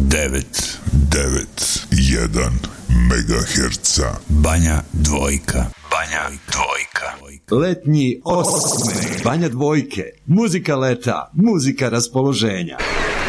9,1 megaherca. Banja Dvojka. Letnji osmeh Banja Dvojke. Muzika leta, muzika raspoloženja.